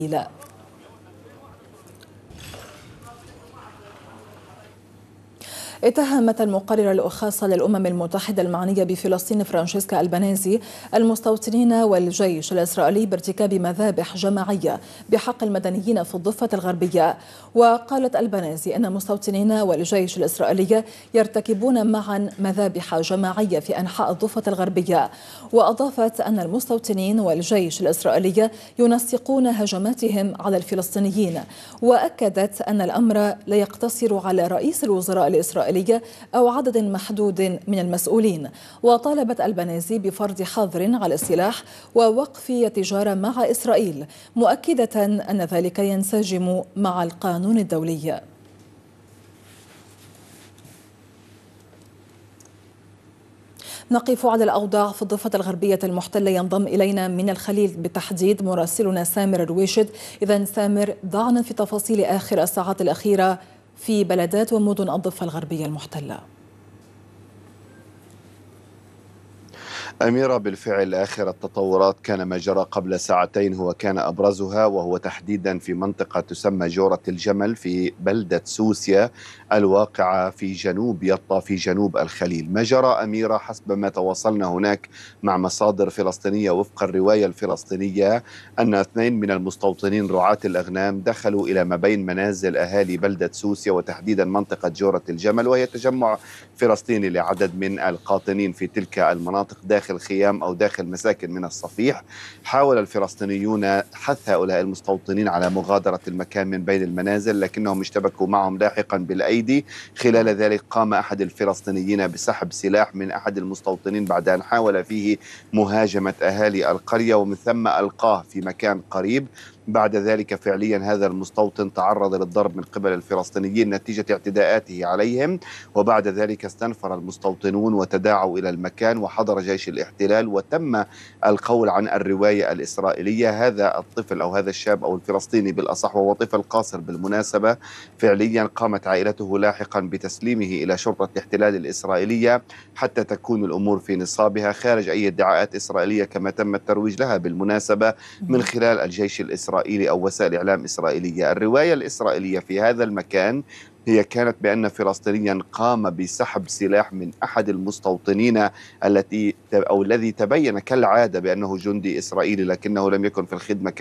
لا. اتهمت المقررة الخاصة للأمم المتحدة المعنية بفلسطين فرانشيسكا ألبانيزي المستوطنين والجيش الإسرائيلي بارتكاب مذابح جماعية بحق المدنيين في الضفة الغربية. وقالت ألبانيزي أن المستوطنين والجيش الإسرائيلي يرتكبون معا مذابح جماعية في أنحاء الضفة الغربية. وأضافت أن المستوطنين والجيش الإسرائيلي ينسقون هجماتهم على الفلسطينيين. وأكدت أن الأمر لا يقتصر على رئيس الوزراء الإسرائيلي أو عدد محدود من المسؤولين. وطالبت ألبانيزي بفرض حظر على السلاح ووقف التجارة مع إسرائيل، مؤكدة أن ذلك ينسجم مع القانون الدولي. نقف على الأوضاع في الضفة الغربية المحتلة. ينضم إلينا من الخليل بالتحديد مراسلنا سامر الرويشد. إذن سامر، ضعنا في تفاصيل آخر الساعات الأخيرة في بلدات ومدن الضفة الغربية المحتلة. أميرة، بالفعل آخر التطورات كان ما جرى قبل ساعتين هو كان أبرزها، وهو تحديدا في منطقة تسمى جورة الجمل في بلدة سوسيا الواقعة في جنوب يطا في جنوب الخليل. ما جرى أميرة حسب ما تواصلنا هناك مع مصادر فلسطينية وفق الرواية الفلسطينية أن 2 من المستوطنين رعاة الأغنام دخلوا إلى ما بين منازل أهالي بلدة سوسيا وتحديدا منطقة جورة الجمل، وهي تجمع فلسطيني لعدد من القاطنين في تلك المناطق داخل خيام أو داخل مساكن من الصفيح. حاول الفلسطينيون حث هؤلاء المستوطنين على مغادرة المكان من بين المنازل، لكنهم اشتبكوا معهم لاحقا بالأيدي. خلال ذلك قام أحد الفلسطينيين بسحب سلاح من أحد المستوطنين بعد أن حاول فيه مهاجمة أهالي القرية، ومن ثم ألقاه في مكان قريب. بعد ذلك فعليا هذا المستوطن تعرض للضرب من قبل الفلسطينيين نتيجة اعتداءاته عليهم، وبعد ذلك استنفر المستوطنون وتداعوا إلى المكان وحضر جيش الاحتلال. وتم القول عن الرواية الإسرائيلية هذا الطفل أو هذا الشاب أو الفلسطيني بالأصح، وهو طفل قاصر بالمناسبة، فعليا قامت عائلته لاحقا بتسليمه إلى شرطة الاحتلال الإسرائيلية حتى تكون الأمور في نصابها خارج أي ادعاءات إسرائيلية كما تم الترويج لها بالمناسبة من خلال الجيش الإسرائيلي أو وسائل إعلام إسرائيلية. الرواية الإسرائيلية في هذا المكان هي كانت بأن فلسطينيا قام بسحب سلاح من أحد المستوطنين الذي تبين كالعادة بأنه جندي إسرائيلي لكنه لم يكن في الخدمة